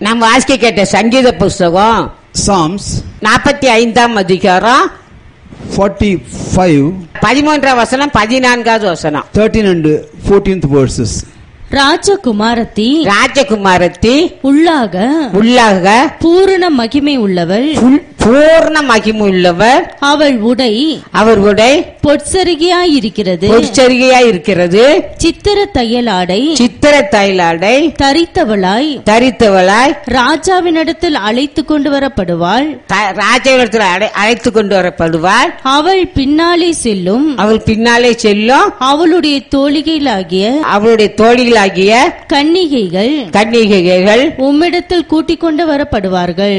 நாம் வாசிக்க கேட்ட சங்கீத புஸ்தகம் Psalms 45ஆம் அதிகாரம் 45, 13ஆம் வசனம் 14வது வசனம். 13 and 14th verses. ராஜகுமாரத்தி உள்ளாக பூரண மகிமை உள்ளவள், பூர்ண மகிமை உள்ளவர், அவள் உடை பொற்சரிகையாயிருக்கிறது, சித்திர தையலாடை தரித்தவளாய் ராஜாவினிடத்தில் அழைத்து கொண்டு வரப்படுவாள். அவள் பின்னாலே செல்லும், அவளுடைய தோழிகளாகிய கன்னிகைகள் உம்மிடத்தில் கூட்டிக் கொண்டு வரப்படுவார்கள்.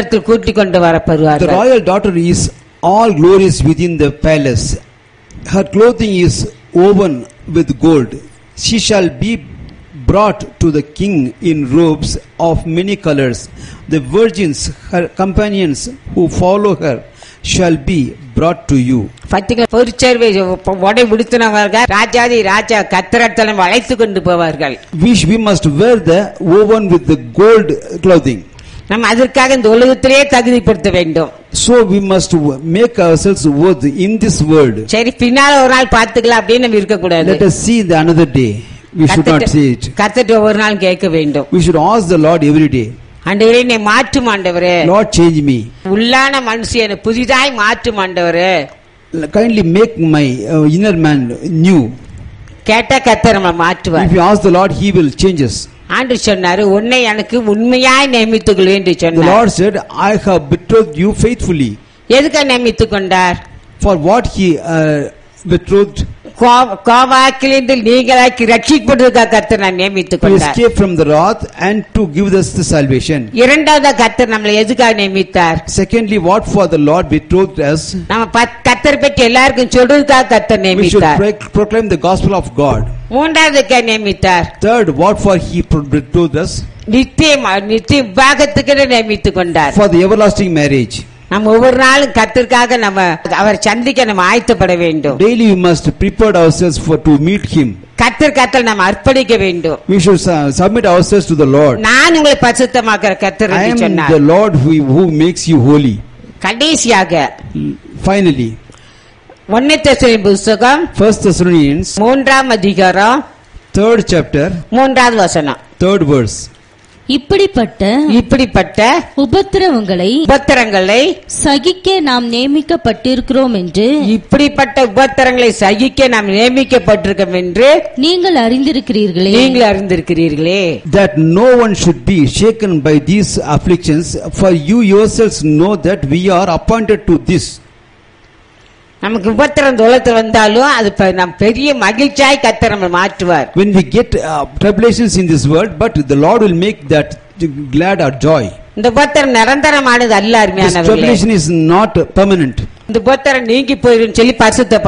The royal daughter is all glorious within the palace. Her clothing is woven with gold. She shall be brought to the king in robes of many colors. The virgins, her companions who follow her, shall be brought to you. பொற்சேர்வை உடை உடுத்தினவர்கள் ராஜா கர்த்தரிடத்தில் அழைத்து கொண்டு போவார்கள். We must wear the woven with the gold clothing. நம்ம அதற்காக இந்த உலகத்திலே தகுதிப்படுத்த வேண்டும். So we must make ourselves worthy in this world. சரி, பின்னால ஒரு நாள் பார்த்துக்கலாம் அப்படின்னு நம்ம இருக்க கூடாது. Let us see the another day. We should not say it. கர்த்தர்ட்ட ஒரு நாள் கேட்க வேண்டும். We should ask the Lord every day. ஆண்டவரே, என்னை மாற்றும் ஆண்டவரே. Lord, change me. உள்ளான மனுஷனை புதிதாய் மாற்றும் ஆண்டவரே. Kindly make my inner man new. கேட்ட கர்த்தர் நம்மை மாற்றுவார். If you ask the Lord, He will change us. ஆண்டு சொன்னாரு, உன்னை எனக்கு உண்மையாய் நியமித்துக் கொள்வேன் என்று சொன்னார். The Lord said, I have betrothed you faithfully. எதுக்கு நியமித்துக் கொண்டார்? For what He betrothed? கோபாக்கிலிருந்து நீங்களாக்கி ரட்சிக்கப்படுவதற்காக கர்த்தர் நான் நியமித்துக் To கொண்டார். escape from the wrath and to give us the salvation. இரண்டாவது கர்த்தர் நம்மளை எதுக்காக நியமித்தார்? Secondly, what for the Lord betrothed us? நம்ம கர்த்தர் பற்றி எல்லாருக்கும் சொல்றதுக்காக கர்த்தர் We should நியமித்தார். proclaim the gospel of God. மூன்றாவதுக்கு நியமித்தார். Third, what for He betrothed us? நித்திய விவாகத்துக்கு நியமித்துக் கொண்டார். For the everlasting marriage. நம்ம ஒவ்வொரு நாளும் கர்த்தருக்காக நம்ம அவர் சந்திக்க நம்ம ஆயத்தப்பட வேண்டும். Daily we must prepare ourselves to meet Him. கர்த்தர் நம்ம அர்ப்பணிக்க வேண்டும். We should submit ourselves to the Lord. நான் உங்களை பரிசுத்தமாக்குற கர்த்தர் என்று சொன்னார். I am the Lord who makes you holy. கடைசியாக Finally, 1 தெசலோனிக்கேயர் புத்தகம் 1 Thessalonians 3ஆம் அதிகாரம் 3rd chapter 3வது வசனம். 3rd verse. இப்படிப்பட்ட உபத்திரவங்களை சகிக்க நாம் நியமிக்கப்பட்டிருக்கிறோம் என்று, இப்படிப்பட்ட உபத்திரங்களை சகிக்க நாம் நியமிக்கப்பட்டிருக்கிறோம் என்று நீங்கள் அறிந்திருக்கிறீர்களே. That no one should be shaken by these afflictions, for you yourselves know that we are appointed to this. நமக்கு உபத்திரம் தோளத்தில் வந்தாலும் அது நம் பெரிய மகிழ்ச்சியாய் கர்த்தர் நம்மை மாற்றுவார். When we get tribulations in this world, but the Lord will make that glad or joy. இந்த உபத்திரம் நிரந்தரமானது அல்ல. This tribulation is not permanent. இந்த உபத்திரம் நீங்கி போயிடும் சொல்லி பரிசுத்த